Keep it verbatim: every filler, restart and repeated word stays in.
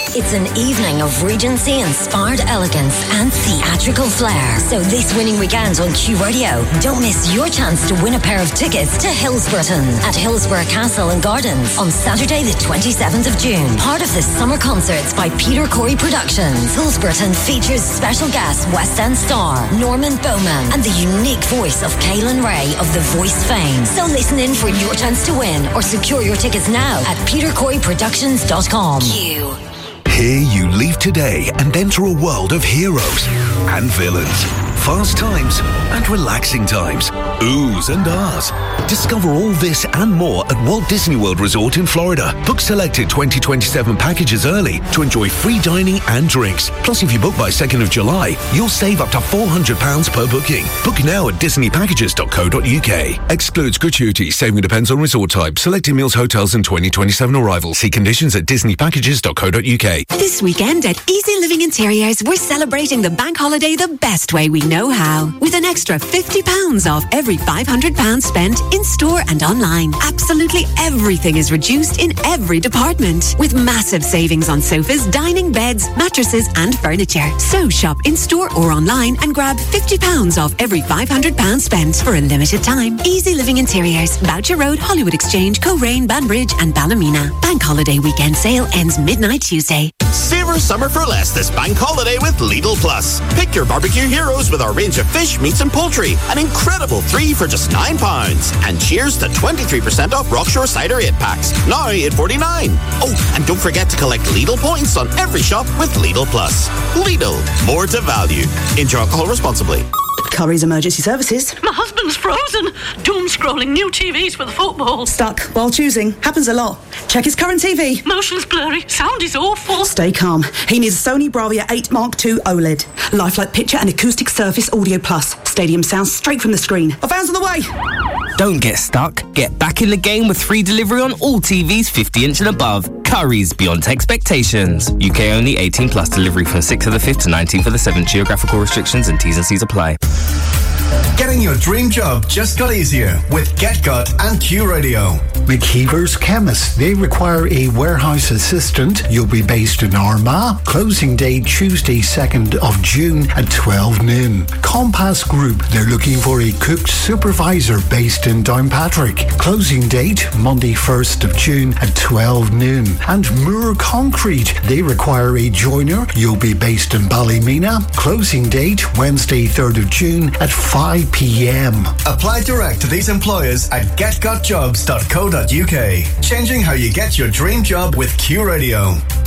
It's an evening of Regency-inspired elegance and theatrical flair. So this winning weekend on Q Radio, don't miss your chance to win a pair of tickets to Hillsborough at Hillsborough Castle and Gardens on Saturday the twenty-seventh of June. Part of the summer concerts by Peter Corey Productions. Hillsborough features special guest West End star Norman Bowman and the unique voice of Kaylin Ray of The Voice fame. So listen in for your chance to win or secure your tickets now at peter corey productions dot com. Q. Here you leave today and enter a world of heroes and villains, fast times and relaxing times, oohs and ahs. Discover all this and more at Walt Disney World Resort in Florida. Book selected twenty twenty-seven packages early to enjoy free dining and drinks. Plus, if you book by second of July, you'll save up to four hundred pounds per booking. Book now at disney packages dot co dot uk. Excludes gratuity. Saving depends on resort type. Selected meals, hotels and twenty twenty-seven arrival. See conditions at disney packages dot co dot uk. This weekend at Easy Living Interiors, we're celebrating the bank holiday the best way we know how. With an extra fifty pounds off every five hundred pounds spent in store and online. Absolutely everything is reduced in every department. With massive savings on sofas, dining, beds, mattresses and furniture. So shop in store or online and grab fifty pounds off every five hundred pounds spent for a limited time. Easy Living Interiors, Boucher Road, Hollywood Exchange, Coleraine, Banbridge and Ballymena. Bank holiday weekend sale ends midnight Tuesday. Savor summer for less this bank holiday with Lidl Plus. Pick your barbecue heroes with our range of fish, meats and poultry. An incredible three for just nine pounds. And cheers to twenty-three percent off Rockshore Cider eight packs. Now eight forty-nine. Oh, and don't forget to collect Lidl points on every shop with Lidl Plus. Lidl, more to value. Enjoy alcohol responsibly. Curry's Emergency Services. My husband's frozen. Doom scrolling new T Vs for the football. Stuck while choosing. Happens a lot. Check his current T V. Motion's blurry. Sound is awful. Stay calm. He needs a Sony Bravia eight Mark two OLED. Lifelike picture and acoustic surface audio plus. Stadium sound straight from the screen. A van's on the way. Don't get stuck. Get back in the game with free delivery on all T Vs fifty inch and above. Curry's, beyond expectations. U K only, eighteen plus. Delivery from sixth of the fifth to nineteenth of the seventh. Geographical restrictions and T's and C's apply. Getting your dream job just got easier with GetGut and Q Radio. McKeever's Chemists. They require a warehouse assistant. You'll be based in Armagh. Closing date Tuesday, second of June at twelve noon. Compass Group. They're looking for a cook supervisor based in Downpatrick. Closing date Monday, first of June at twelve noon. And Moore Concrete. They require a joiner. You'll be based in Ballymena. Closing date Wednesday, third of June at five p.m. Apply direct to these employers at get gut jobs dot co dot uk. Changing how you get your dream job with Q Radio.